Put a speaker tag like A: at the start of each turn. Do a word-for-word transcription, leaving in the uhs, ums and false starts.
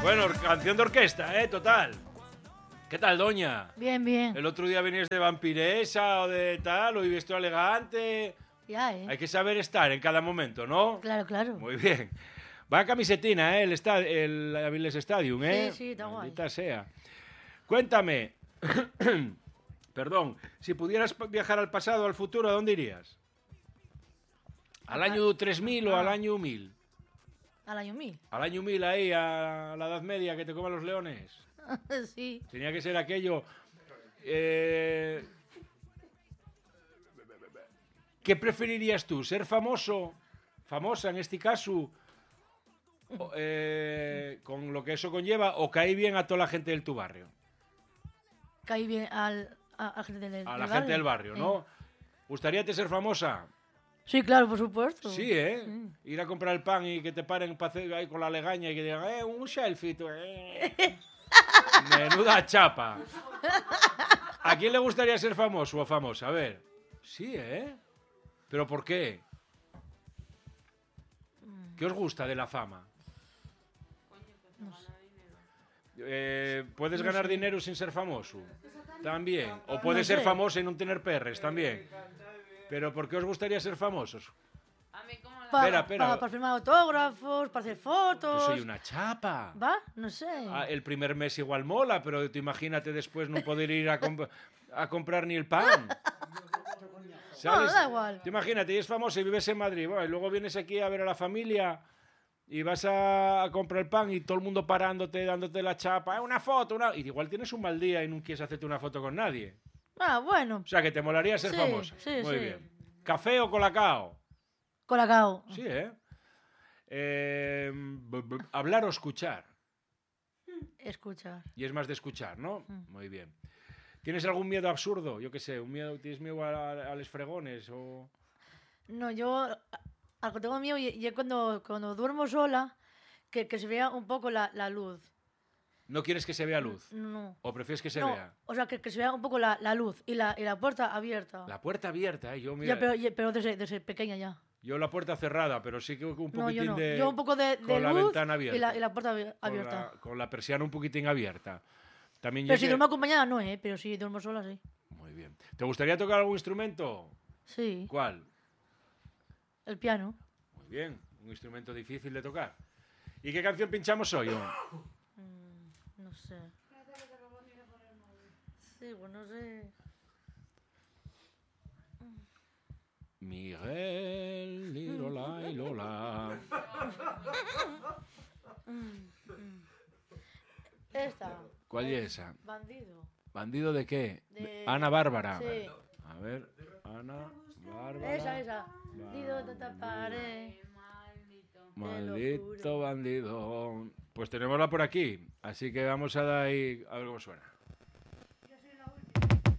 A: Bueno, canción de orquesta, ¿eh? Total. ¿Qué tal, doña?
B: Bien, bien.
A: El otro día venías de vampiresa o de tal, hoy vestido elegante.
B: Ya, ¿eh?
A: Hay que saber estar en cada momento, ¿no?
B: Claro, claro.
A: Muy bien. Va camisetina, ¿eh? El, esta el Avilés Stadium, ¿eh?
B: Sí, sí, está guay.
A: Maldita sea. Cuéntame. Perdón. Si pudieras viajar al pasado o al futuro, ¿a dónde irías? ¿Al año tres mil o al año mil?
B: Al año mil.
A: Al año mil ahí, a la Edad Media, que te coman los leones.
B: Sí.
A: Tenía que ser aquello... Eh... ¿Qué preferirías tú? ¿Ser famoso, famosa en este caso, o, eh, con lo que eso conlleva, o caer bien a toda la gente de tu barrio?
B: Caí bien al, a, a gente del,
A: A
B: del
A: la
B: barrio.
A: gente del barrio, ¿no?
B: Eh.
A: ¿Gustaríate ser famosa?
B: Sí, claro, por supuesto.
A: Sí, ¿eh?
B: Sí.
A: Ir a comprar el pan y que te paren pa hacer ahí con la legaña y que digan, eh, un selfie. Tú, eh. Menuda chapa. ¿A quién le gustaría ser famoso o famosa? A ver. Sí, ¿eh? ¿Pero por qué? ¿Qué os gusta de la fama?
B: No sé.
A: Eh, ¿Puedes
B: No
A: ganar
B: sé.
A: dinero sin ser famoso? También. O puedes
B: No
A: ser
B: sé.
A: famoso y no tener perres, también. ¿Pero por qué os gustaría ser famosos?
B: Para,
A: Espera, espera.
B: para, para firmar autógrafos, para hacer
A: Yo
B: fotos.
A: soy una chapa.
B: ¿Va? No sé.
A: Ah, el primer mes igual mola, pero tú imagínate después no poder ir a, comp a comprar ni el pan. ¿Sabes?
B: No, da igual.
A: Tú imagínate, y es famoso y vives en Madrid, bueno, y luego vienes aquí a ver a la familia y vas a, a comprar el pan y todo el mundo parándote, dándote la chapa, "Eh, una foto, una... y igual tienes un mal día y no quieres hacerte una foto con nadie.
B: Ah, bueno.
A: O sea, que te molaría ser
B: Sí,
A: famosa.
B: sí,
A: Muy
B: sí.
A: bien. ¿Café o colacao?
B: Colacao.
A: Sí, ¿eh? eh b- b- hablar o escuchar.
B: Escuchar.
A: Y es más de escuchar, ¿no?
B: Mm.
A: Muy bien. ¿Tienes algún miedo absurdo? Yo qué sé, un miedo, ¿tienes miedo a, a, a los fregones? O...
B: No, yo al que tengo miedo y, y es cuando, cuando duermo sola, que, que se vea un poco la, la luz.
A: ¿No quieres que se vea luz?
B: No.
A: ¿O prefieres que se
B: No,
A: vea?
B: o sea, que, que se vea un poco la, la luz y la, y la puerta abierta.
A: La puerta abierta, ¿eh? Yo, mira,
B: Ya, pero, ya- pero desde, desde pequeña ya.
A: yo la puerta cerrada, pero sí que un poquitín
B: No, yo no.
A: de...
B: Yo un poco de, de
A: con la
B: luz
A: ventana abierta.
B: y la, y la puerta abi-
A: con
B: abierta.
A: la, con la persiana un poquitín abierta. También
B: Pero
A: yo
B: si
A: que-
B: duermo acompañada no, ¿eh? Pero si duermo sola, sí.
A: Muy bien. ¿Te gustaría tocar algún instrumento?
B: Sí,
A: ¿Cuál?
B: el piano.
A: Muy bien. Un instrumento difícil de tocar. ¿Y qué canción pinchamos hoy? oh?
B: Mm, no sé. Sí, pues no sé.
A: Miguel, lirola, y lola.
B: Esta.
A: ¿Cuál es esa?
B: Bandido.
A: ¿Bandido de qué?
B: De-
A: Ana Bárbara.
B: Sí.
A: A ver, Ana Bárbara.
B: Esa, esa. Bandido te taparé.
A: Maldito bandido. Pues tenémosla por aquí. Así que vamos a dar ahí a ver cómo suena.